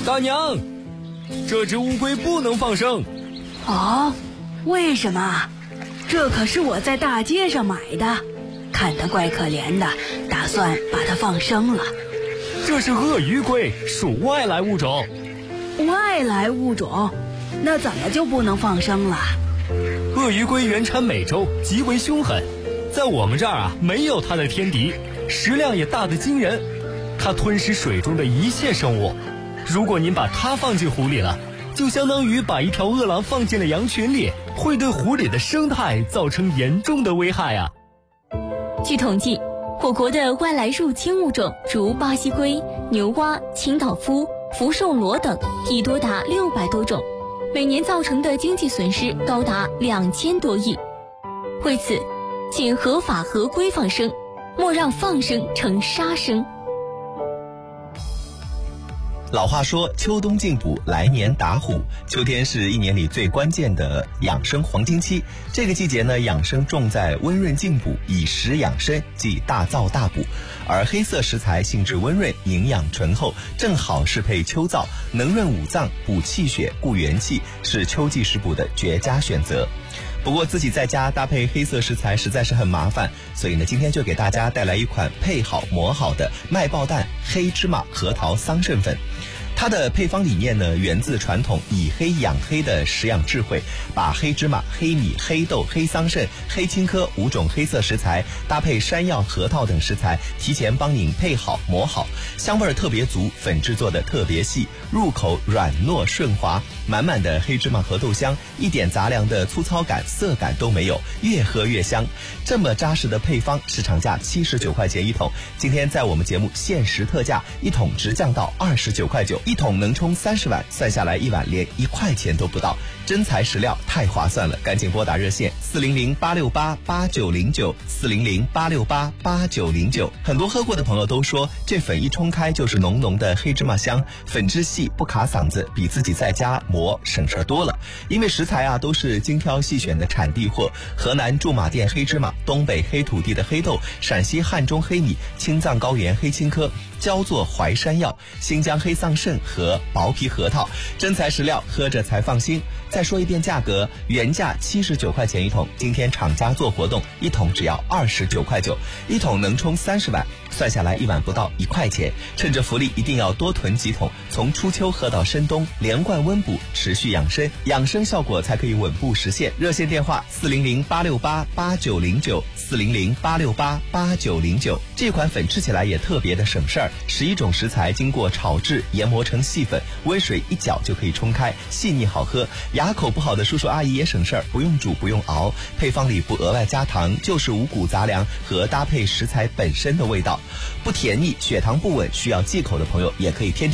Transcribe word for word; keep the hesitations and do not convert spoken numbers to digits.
大娘，这只乌龟不能放生。 哦，为什么？这可是我在大街上买的，看它怪可怜的，打算把它放生了。 这是鳄鱼龟，属外来物种。 外来物种？那怎么就不能放生了？ 鳄鱼龟原产美洲，极为凶狠，在我们这儿啊，没有它的天敌，食量也大得惊人。它吞食水中的一切生物，如果您把它放进湖里了，就相当于把一条饿狼放进了羊群里，会对湖里的生态造成严重的危害啊。 据统计，我国的外来入侵物种如巴西龟、牛蛙、清道夫、福寿螺等已多达六百多种，每年造成的经济损失高达两千多亿。为此，请合法合规放生，莫让放生成杀生。 老话说秋冬进补，来年打虎。秋天是一年里最关键的养生黄金期，这个季节呢，养生重在温润进补，以食养身，即大燥大补。而黑色食材性质温润，营养醇厚，正好适配秋燥，能润五脏，补气血，固元气，是秋季食补的绝佳选择。不过自己在家搭配黑色食材实在是很麻烦，所以呢，今天就给大家带来一款配好磨好的麦爆蛋黑芝麻核桃桑葚粉。它的配方理念呢，源自传统以黑养黑的食养智慧，把黑芝麻、黑米、黑豆、黑桑葚、黑青稞五种黑色食材搭配山药、核桃等食材，提前帮您配好磨好，香味特别足，粉制作的特别细，入口软糯顺滑，满满的黑芝麻核豆香，一点杂粮的粗糙感、涩感都没有，越喝越香。这么扎实的配方，市场价七十九块钱一桶，今天在我们节目限时特价，一桶直降到二十九块九。一桶能冲三十碗，算下来一碗连一块钱都不到，真材实料，太划算了！赶紧拨打热线四零零八六八八九零九四零零八六八八九零九。很多喝过的朋友都说，这粉一冲开就是浓浓的黑芝麻香，粉质细不卡嗓子，比自己在家磨省事多了。因为食材啊都是精挑细选的产地货，河南驻马店黑芝麻，东北黑土地的黑豆，陕西汉中黑米，青藏高原黑青稞，焦作淮山药，新疆黑桑葚和薄皮核桃，真材实料，喝着才放心。再说一遍价格，原价七十九块钱一桶，今天厂家做活动，一桶只要二十九块九，一桶能冲三十碗，算下来一碗不到一块钱。趁着福利，一定要多囤几桶，从初秋喝到深冬，连贯温补，持续养生，养生效果才可以稳步实现。热线电话四零零八六八八九零九四零零八六八八九零九。这款粉吃起来也特别的省事儿，十一种食材经过炒制研磨成细粉，温水一搅就可以冲开，细腻好喝。牙口不好的叔叔阿姨也省事儿，不用煮不用熬，配方里不额外加糖，就是五谷杂粮和搭配食材本身的味道，不甜腻，血糖不稳，需要忌口的朋友也可以天天